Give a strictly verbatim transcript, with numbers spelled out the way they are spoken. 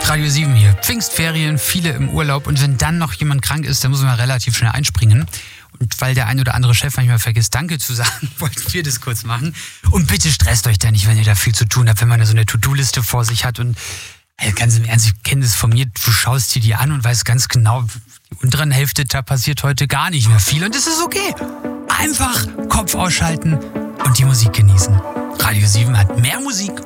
Radio sieben hier. Pfingstferien, viele im Urlaub. Und wenn dann noch jemand krank ist, dann muss man relativ schnell einspringen. Und weil der ein oder andere Chef manchmal vergisst, Danke zu sagen, wollten wir das kurz machen. Und bitte stresst euch da nicht, wenn ihr da viel zu tun habt, wenn man da so eine To-Do-Liste vor sich hat. Und ey, ganz im Ernst, ich kenne das von mir, du schaust dir die an und weißt ganz genau, die unteren Hälfte, da passiert heute gar nicht mehr viel. Und das ist okay. Einfach Kopf ausschalten und die Musik genießen. Radio sieben hat mehr Musik